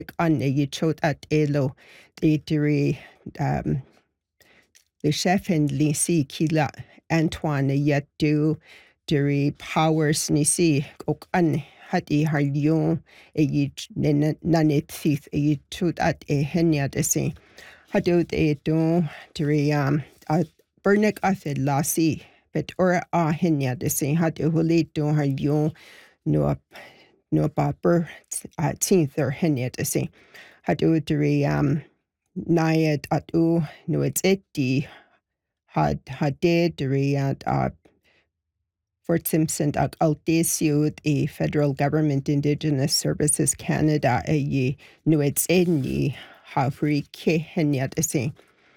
an you chot at elo the chef and Lisi kila Antoine yet do diri powers nisi ok an hati harlion nanit thith chot at henya de se hado do diri burnek afid lasi but or henya de se hado huli do harlion no bapper 10th or henya de se hado diri Nayad atu no it's etti had diri at Fort Simpson ag altesiud a federal government Indigenous Services Canada no it's enni havri ke henyat isi.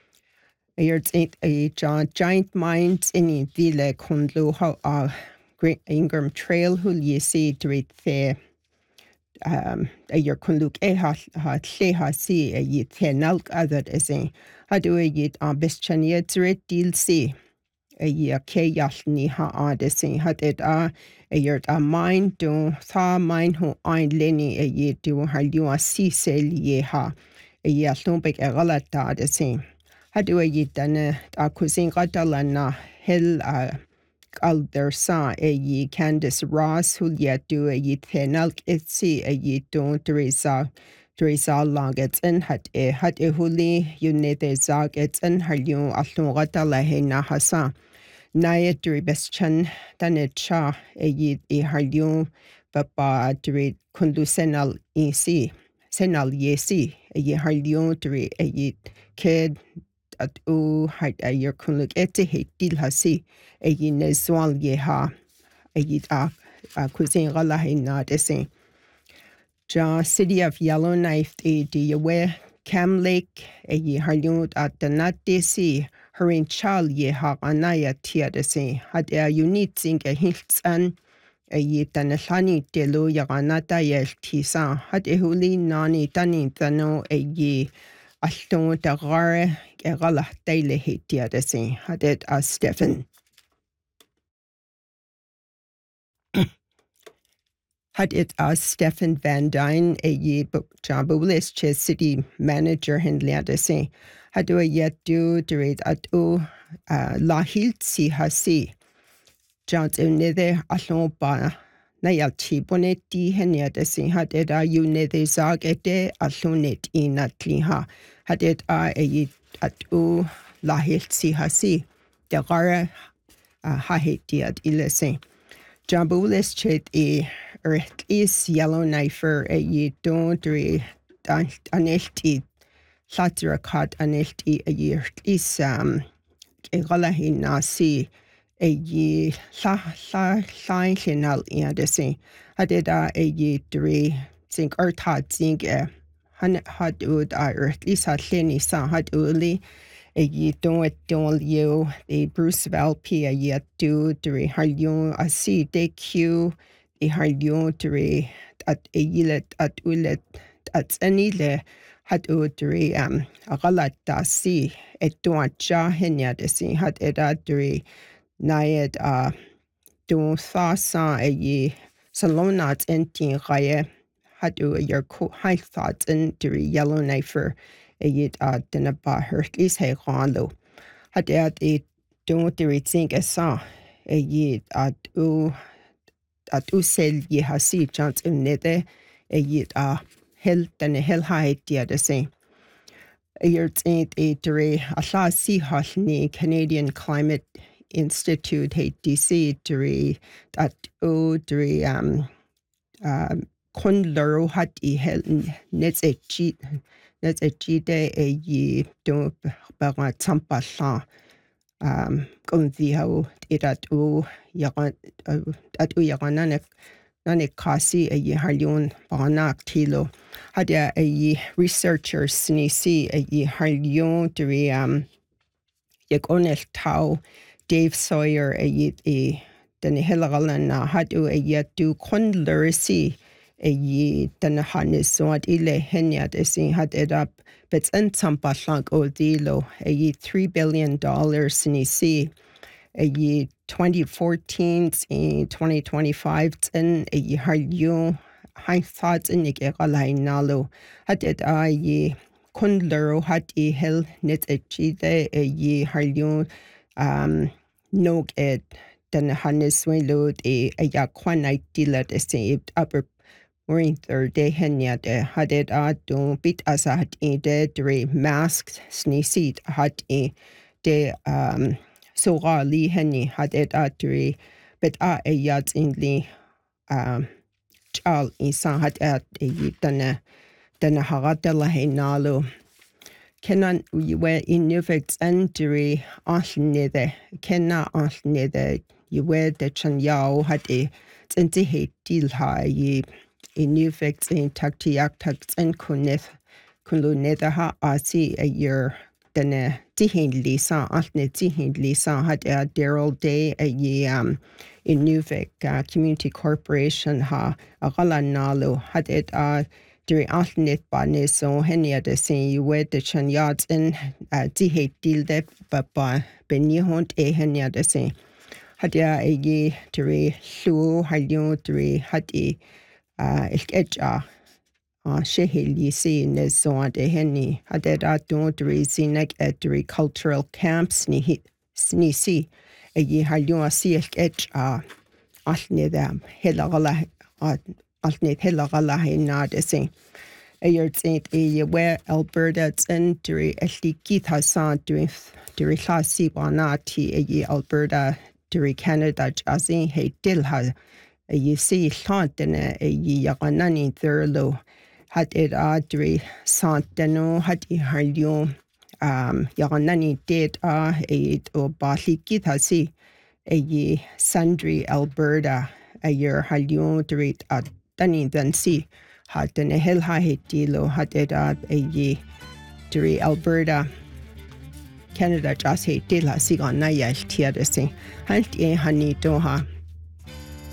A giant minds in dile kundlu ha Great Ingram Trail hul yesi drit the your kunduk ha lle si yit nalk other isi. Hadu yit bischania drit deal si. Ke yalni ha adesi hadet yurt mind do tha mind ho ein leni do halua si sel ye ha yalnumbek galata adesi hadu yit dane cuisine gadalana hel alder sa Candice Ross who yet do yit thenalk itsi do Teresa Longets and had huli unite zag it's and halu alnugata lahena hasa. Naya duri beschan danit cha halu papa duri kundu senal yesi halu duri kid at had your kunluk ete dil hasi nezwal yeha cuisine galahena desi. Ja City of Yellowknife Yawe Cam Lake Harlund at the Natdesi Harin Chal ye Anaya Tiadesi had unit sing hilts an Tanashani Delu Yaganata Yel Tisa had huli nani tani tano Ashton Dagare Gala Daily Hitiadesi had it as Stephen. Had it as Stefan Van Dyne Jambulis city manager Hindliadesi. Had yet do direct at La Hiltsi Hasi. Jans unide alon ba Nayalchi bonetti Heniadesi had it unide zag ete alunit in atliha. Had it at La Hiltsi Hasi. Dagara Hahitiad Ilesi. Jambulis chet is Yellowknifer don dri anelti latirakat anelti is galahin nasi la chinal iadesi hadeda dri think artat think had ud is had leni sa had uli don't you the Bruce Valpi yet do dri harlion asi DQ harlion dri at yilet at ulet at anile had udri agalata si etuacha henya desi had edadri nayed do thasa salonat enti gaye had your high thoughts in dri Yellowknifer yit denaba her is he galo had don't think esa yit at usel ye hasi chance nede yit hel den hel high dia the same yurt dre a si halni Canadian Climate Institute DC dre at dre Kundlero hat hel nets de do baga tampa sa kondiho at nane kasi harlion banak tilo had researchers snisi harlion dre yagonel tau Dave Sawyer den helagalan had yet do Kundlerisi Tanahanis so at ile henya desi had it up but en tampaslank odilo $3 billion sinisi 2014 in 2025 en harlion thoughts in ik line nalu had it ye kundler had I hell net a chide ye harlion nog et den hannes swilud a yakwana dealer the saved upper Morning Thursday henya de had it don't bit as a had de dre masked sneezy had de so li henny had it dre but yat inly chal isa had at dana haradella henalo kenan we in nufix entry ashnede kenna ashnede you wear the chan yao had tsinti he deal high in nufix in taktiak taks and kuneth ha asi a year dana tihin lisa asne tihin lisa had a Daryl Day a in Nuvik Community Corporation ha agala nalu had it during alternate bane so henia de sen you wed the chan yards in dihe deal de ba beni hont henia de sen had ya a ye dre lu halyo dre had ilkeja shehil see ne so de heni had it don't dre zinek at dre cultural camps ni see a ye halyo see ilkeja alternate helagala alternate helagala hena de sen Ayert where Alberta and Duri Elikit Hassan Duri Hasi Wanati Alberta Duri Canada Jazin Hey Dilha a see Lantana a Yaganani Thurlo had it Duri Santano had Harlion Yaganani did a Bali Kitasi a Sundry Alberta a year Harlion Duri at Dani then see. Had den hel ha dilo had it a ye duri Alberta Canada just he dil ha sigan na yel tiadesi halt e hani doha